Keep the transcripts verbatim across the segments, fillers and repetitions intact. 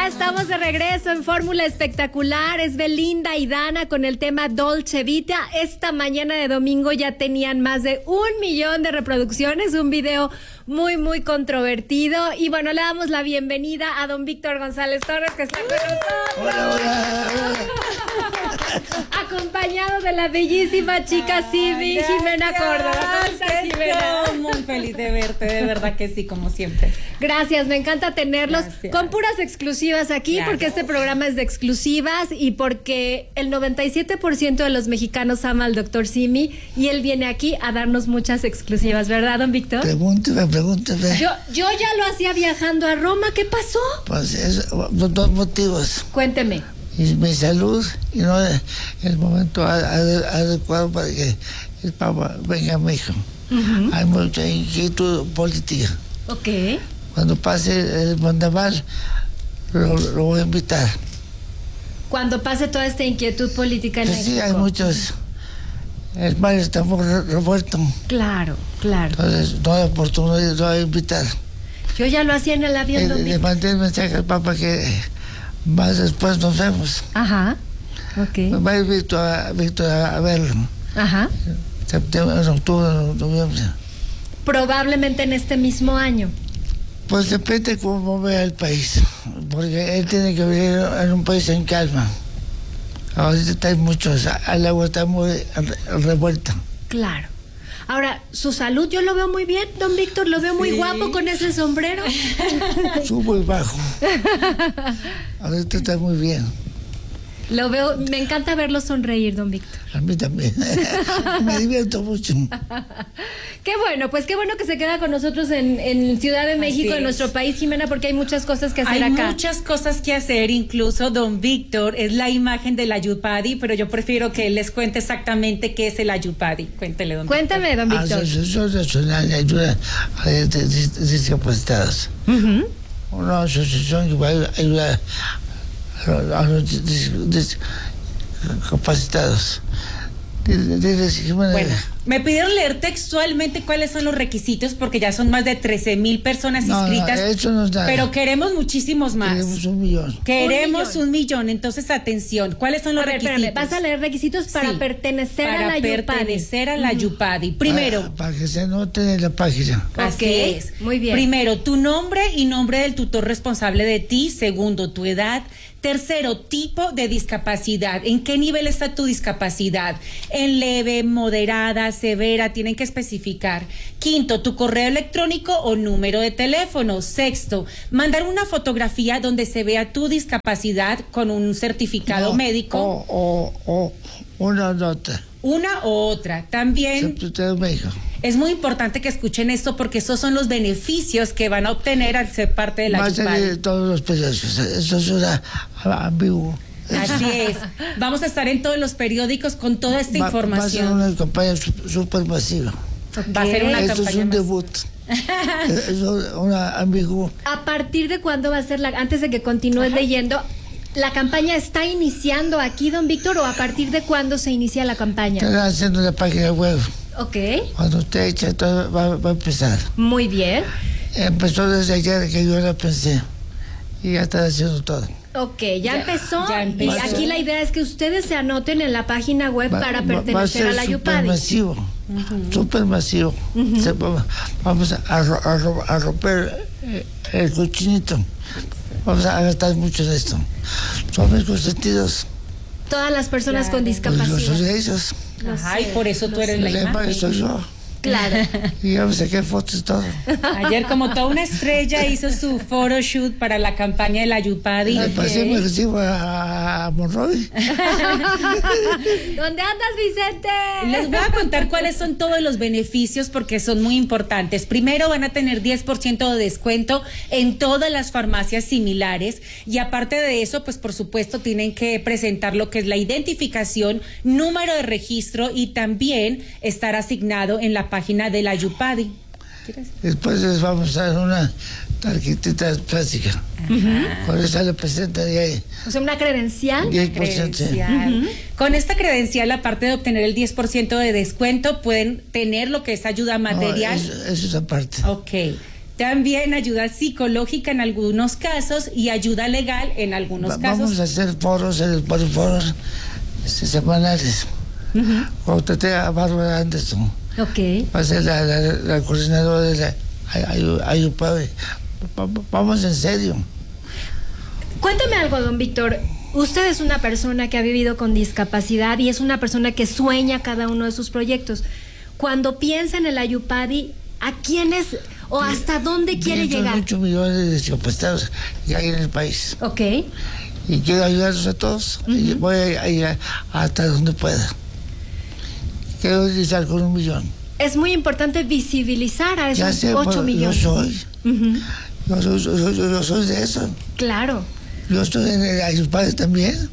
Ya estamos de regreso en Fórmula Espectacular. Es Belinda y Dana con el tema Dolce Vita. Esta mañana de domingo ya tenían más de un millón de reproducciones, un video muy, muy controvertido. Y bueno, le damos la bienvenida a don Víctor González Torres, que está con nosotros. Hola, hola, hola. Acompañado de la bellísima chica Simi, Jimena Córdoba. ¿Cómo estás, Jimena? Muy feliz de verte, de verdad que sí, como siempre. Gracias, me encanta tenerlos Gracias. con puras exclusivas aquí, claro, porque este programa es de exclusivas y porque el noventa y siete por ciento de los mexicanos ama al doctor Simi y él viene aquí a darnos muchas exclusivas, ¿verdad, don Víctor? Pregúnteme, pregúnteme. Yo, yo ya lo hacía viajando a Roma, ¿qué pasó? Pues es, dos motivos. Cuénteme. Y mi salud y no el momento adecuado para que el Papa venga a México. Uh-huh. Hay mucha inquietud política. Ok. Cuando pase el Mondaval, lo, lo voy a invitar. Cuando pase toda esta inquietud política en pues México. Sí, hay muchos. El mar está muy revuelto. Claro, claro. Entonces, no hay oportunidad, lo voy a invitar. Yo ya lo hacía en el avión. Le, le mandé el mensaje al Papa que más después nos vemos. Ajá. Ok. Va a ir Víctor a, Víctor a verlo. Ajá. Septiembre, octubre, noviembre. Probablemente en este mismo año. Pues depende cómo vea el país, porque él tiene que vivir en un país en calma. Ahorita hay muchos, el agua está muy revuelta. Claro. Ahora, su salud yo lo veo muy bien, don Víctor, lo veo sí. muy guapo con ese sombrero. Subo y bajo. Ahorita está muy bien. Lo veo, me encanta verlo sonreír, don Víctor. A mí también. Me divierto mucho. Qué bueno, pues qué bueno que se queda con nosotros en, en Ciudad de México, en nuestro país, Jimena, porque hay muchas cosas que hacer hay acá. Hay muchas cosas que hacer, incluso don Víctor es la imagen del Ayurveda, pero yo prefiero que él les cuente exactamente qué es el Ayurveda. Cuéntele, don Cuéntame, Víctor. don Víctor. Asociación Nacional de Ayuda a Discapacitados. Uh-huh. Una asociación que va a ayudar a los discapacitados. Bueno, me pidieron leer textualmente cuáles son los requisitos porque ya son más de trece mil personas no, inscritas, no, eso no es nada. Pero queremos muchísimos más. Queremos un millón. Queremos un millón, un millón. Entonces, atención, ¿cuáles son los a ver, requisitos? Espérame, vas a leer requisitos para sí, pertenecer para a la Ayurveda. Para pertenecer a la Ayurveda. Primero. Para, para que se note en la página. Así okay, es. Muy bien. Primero, tu nombre y nombre del tutor responsable de ti. Segundo, tu edad. Tercero, tipo de discapacidad. ¿En qué nivel está tu discapacidad? En leve, moderada, severa, tienen que especificar. Quinto, tu correo electrónico o número de teléfono. Sexto, mandar una fotografía donde se vea tu discapacidad con un certificado no, médico. O, o, o una nota. Una u otra. También es muy importante que escuchen esto porque esos son los beneficios que van a obtener al ser parte de la Ayurveda. de todos los periódicos. Eso es una ambiguo. Así es. Vamos a estar en todos los periódicos con toda esta va, información. Va a ser una campaña súper masiva. Okay. Va a ser una Esto campaña es un masiva. debut. Es una ambiguo. ¿A partir de cuándo va a ser la, antes de que continúes Ajá. leyendo? ¿La campaña está iniciando aquí, don Víctor, o a partir de cuándo se inicia la campaña? Están haciendo la página web. Ok. Cuando usted echa todo, va, va a empezar. Muy bien. Empezó desde ayer que yo la pensé. Y ya está haciendo todo. Ok, ya, ya, empezó, ya empezó. Y aquí la idea es que ustedes se anoten en la página web va, para va, pertenecer va a, ser a la Ayurveda. Súper masivo. Uh-huh. Súper masivo. Uh-huh. Se, vamos a, a, a, a romper el cochinito. Vamos a gastar mucho de esto. Son mis consentidos. Todas las personas claro. con discapacidad. Pues yo soy de ellos. Ajá, y por eso tú eres la imagen. Soy yo. Claro. Y yo me saqué fotos y todo. Ayer, como toda una estrella, hizo su photoshoot para la campaña de la Ayurveda. Me pasé, me recibo a, a Monroy. ¿Dónde andas, Vicente? Les voy a contar cuáles son todos los beneficios porque son muy importantes. Primero, van a tener diez por ciento de descuento en todas las farmacias similares. Y aparte de eso, pues por supuesto, tienen que presentar lo que es la identificación, número de registro y también estar asignado en la página de la Ayurveda. Después les vamos a dar una tarjetita plástica. Uh-huh. Con esa le presentan y ahí. O sea, una credencial. diez por ciento. Credencial. Uh-huh. Con esta credencial, aparte de obtener el diez por ciento de descuento, pueden tener lo que es ayuda material. No, eso, eso es aparte. Ok. También ayuda psicológica en algunos casos y ayuda legal en algunos Va, casos. Vamos a hacer foros, por foros semanales. Uh-huh. Cuando te tenga a Bárbara Anderson. Ok. Va a ser la, la, la coordinadora de la Ayupabi. Vamos en serio. Cuéntame algo, don Víctor. Usted es una persona que ha vivido con discapacidad y es una persona que sueña cada uno de sus proyectos. Cuando piensa en el Ayupadi, ¿a quiénes o hasta dónde quiere llegar? ocho millones de discapacitados que hay en el país. Ok. Y quiero ayudarlos a todos. Uh-huh. Y voy a ir hasta donde pueda. Quiero utilizar con un millón. Es muy importante visibilizar a esos sé, ocho millones. Yo soy. Uh-huh. Yo soy, yo, soy, yo soy de eso. Claro. Yo estoy en el Ayupadi también.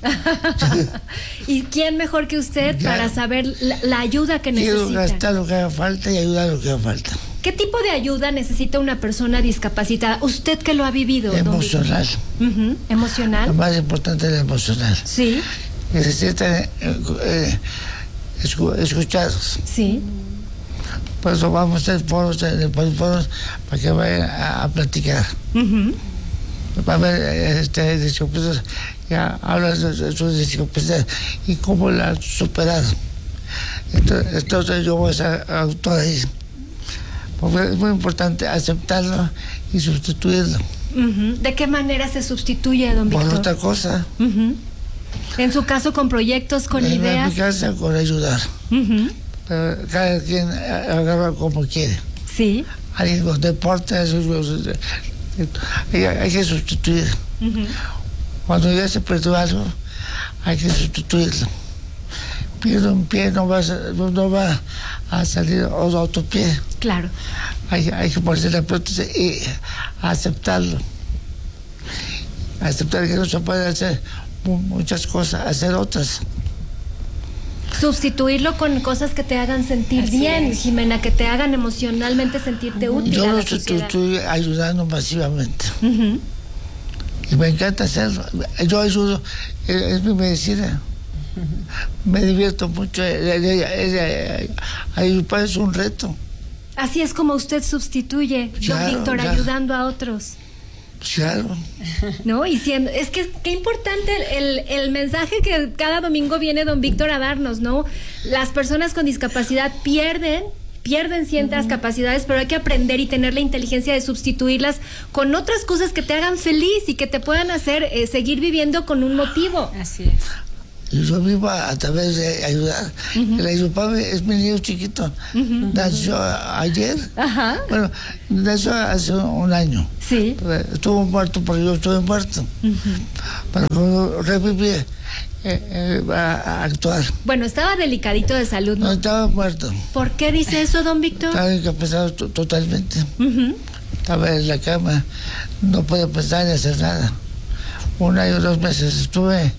¿Y quién mejor que usted ya, para saber la, la ayuda que quiero necesita? Quiero gastar lo que haga falta y ayudar lo que haga falta. ¿Qué tipo de ayuda necesita una persona discapacitada? Usted que lo ha vivido. Emocional. Uh-huh. Emocional. Lo más importante es el emocional. Sí. Necesitan eh, eh, escuchados. Sí. Por eso vamos a hacer foros, foros para que vayan a, a platicar. Uh-huh. Va a haber este, discapacidad, ya hablan de sus discapacidad y cómo la han superado. Entonces, entonces yo voy a actuar ahí. Porque es muy importante aceptarlo y sustituirlo. Uh-huh. ¿De qué manera se sustituye, don Víctor? Por otra cosa. Uh-huh. En su caso, con proyectos, con en ideas. En mi casa, con ayudar. Uh-huh. Pero cada quien agarra como quiere. Sí. Alguien con deportes, hay, hay que sustituir. Uh-huh. Cuando ya se perdió algo, hay que sustituirlo. Pierde un pie, no va a, no va a salir otro pie. Claro. Hay, hay que ponerse la prótesis y aceptarlo. Aceptar que no se puede hacer muchas cosas, hacer otras. Sustituirlo con cosas que te hagan sentir Así bien, es. Jimena, que te hagan emocionalmente sentirte útil. Yo a la lo estoy ayudando masivamente. Uh-huh. Y me encanta hacerlo. Yo ayudo, es, es mi medicina. Uh-huh. Me divierto mucho. Ayudar es un reto. Así es como usted sustituye, claro, don Víctor, claro. ayudando a otros. Claro. No, y siendo, es que qué importante el, el mensaje que cada domingo viene don Víctor a darnos, ¿no? Las personas con discapacidad pierden, pierden ciertas uh-huh. capacidades, pero hay que aprender y tener la inteligencia de sustituirlas con otras cosas que te hagan feliz y que te puedan hacer eh, seguir viviendo con un motivo. Así es. Y yo vivo a través de ayudar. Uh-huh. El Ayupadi es mi niño chiquito. Uh-huh. Nació ayer. Ajá. Bueno, nació hace un año. Sí. Estuvo muerto porque yo estuve muerto. Uh-huh. Pero cuando reviví eh, eh, a, a actuar. Bueno, estaba delicadito de salud, ¿no? No, estaba muerto. ¿Por qué dice eso, don Víctor? Estaba incapacitado totalmente. Uh-huh. Estaba en la cama. No podía pensar ni hacer nada. Un año, dos meses estuve...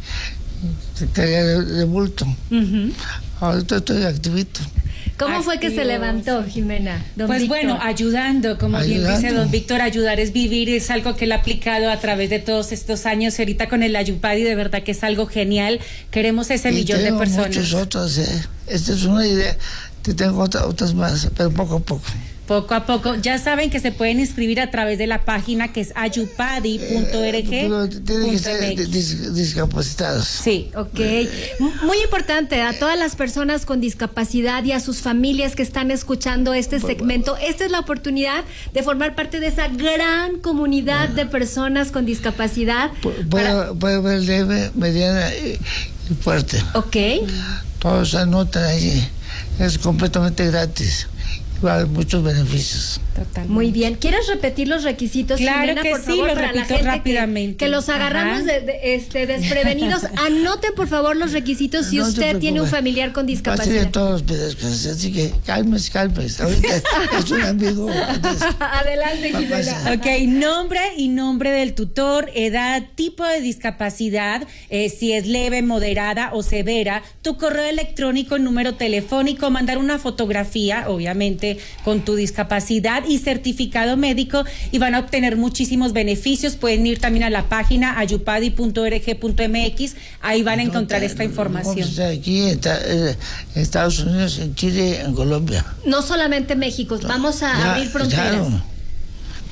caía de, de bulto. Uh-huh. Ahorita estoy activito. ¿Cómo Activos. fue que se levantó, Jimena? Don pues Víctor? Bueno, ayudando, como ayudando. bien dice don Víctor, ayudar es vivir, es algo que él ha aplicado a través de todos estos años. Ahorita con el Ayupadi, de verdad que es algo genial. Queremos ese y millón de personas. Muchos otros, ¿eh? Esta es una idea. Que tengo otras, otras más, pero poco a poco. Poco a poco. Ya saben que se pueden inscribir a través de la página que es ayupadi punto org. Eh, tienen que ser dis discapacitados. Sí, ok. Muy importante a todas las personas con discapacidad y a sus familias que están escuchando este segmento. Esta es la oportunidad de formar parte de esa gran comunidad de personas con discapacidad. Puede, para... puede haber leve, mediana y fuerte. Ok. Todos se anotan allí. Es completamente gratis. Va a haber muchos beneficios. Totalmente. Muy bien. ¿Quieres repetir los requisitos, claro Jimena, que por sí, favor, los para repito la gente rápidamente. Que, que los agarramos de, de, este, desprevenidos? Anoten, por favor, los requisitos si no usted tiene un familiar con discapacidad. Va a todos los pedazos, así que calmes, calmes. Ahorita es un amigo. Entonces, adelante, Jimena. Ok, nombre y nombre del tutor, edad, tipo de discapacidad, eh, si es leve, moderada o severa, tu correo electrónico, número telefónico, mandar una fotografía, obviamente, con tu discapacidad y certificado médico, y van a obtener muchísimos beneficios. Pueden ir también a la página ayupadi punto org punto mx, ahí van a encontrar no, esta información. No, aquí está, en Estados Unidos, en Chile, en Colombia. No solamente México, vamos a ya, abrir fronteras. Claro.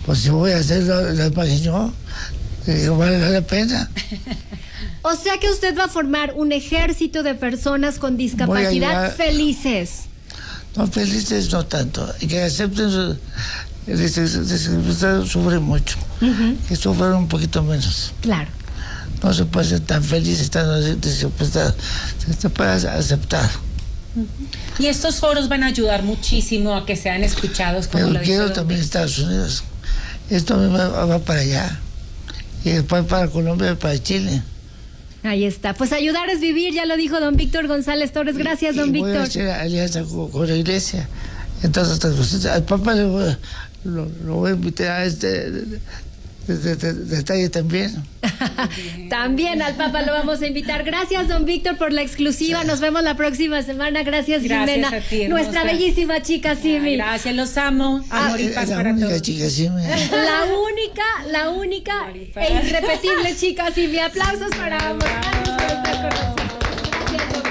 pues si voy a hacer la, la imagen yo, eh, vale la pena. O sea que usted va a formar un ejército de personas con discapacidad llegar, felices. No, felices no tanto, que acepten su discapacidad, sufren mucho, uh-huh. que sufren un poquito menos. Claro. No se puede ser tan feliz estando discapacidad, se puede aceptar. Uh-huh. Y estos foros van a ayudar muchísimo a que sean escuchados. Como Pero lo quiero dice también Estados Unidos. Esto va, va para allá. Y después para Colombia y para Chile. Ahí está. Pues ayudar es vivir, ya lo dijo don Víctor González Torres. Gracias, don y Víctor. Voy a hacer alianza con, con la iglesia. Entonces, al Papa le voy, lo, lo voy a invitar a este de, de, de, detalle también. También al Papa lo vamos a invitar. Gracias, don Víctor, por la exclusiva. Nos vemos la próxima semana. Gracias, gracias Jimena. A ti, nuestra bellísima chica Simi. Gracias, los amo. Amor y paz para todos. Chica Simi. La única, la única e irrepetible chica Simi. Aplausos para ambos. Gracias por estar con nosotros. Gracias, don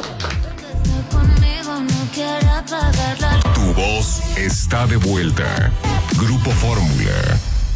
Víctor. Tu voz está de vuelta. Grupo Fórmula.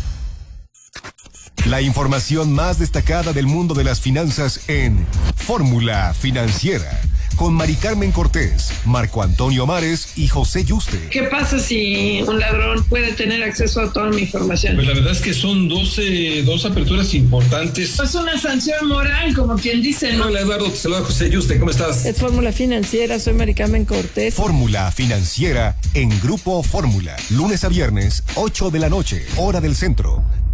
La información más destacada del mundo de las finanzas en Fórmula Financiera, con Mari Carmen Cortés, Marco Antonio Mares y José Yuste. ¿Qué pasa si un ladrón puede tener acceso a toda mi información? Pues la verdad es que son doce, dos aperturas importantes. Es una sanción moral, como quien dice, ¿no? Hola, Eduardo, te saluda José Yuste, ¿cómo estás? Es Fórmula Financiera, soy Mari Carmen Cortés. Fórmula Financiera en Grupo Fórmula, lunes a viernes, ocho de la noche, hora del centro.